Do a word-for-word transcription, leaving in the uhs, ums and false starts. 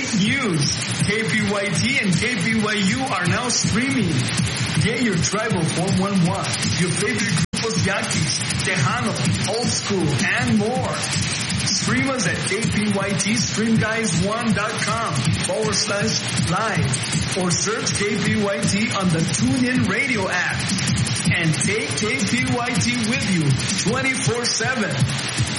news. K P Y T and K P Y U are now streaming. Get your tribal four one one, your favorite grupos yaquis, Tejano, Old School, and more. Stream us at K P Y T stream guys one dot com forward slash live or search K P Y T on the TuneIn Radio app. And take K P Y T with you twenty-four seven.